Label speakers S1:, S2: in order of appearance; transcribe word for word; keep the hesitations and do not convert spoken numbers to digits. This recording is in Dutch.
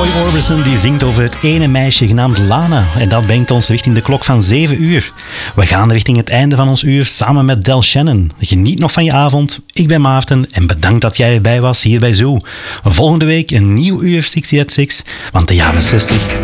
S1: Roy Orbison die zingt over het ene meisje genaamd Lana. En dat brengt ons richting de klok van zeven uur. We gaan richting het einde van ons uur samen met Del Shannon. Geniet nog van je avond. Ik ben Maarten en bedankt dat jij erbij was hier bij Zoo. Volgende week een nieuw uur zestig at zes, want de jaren zestig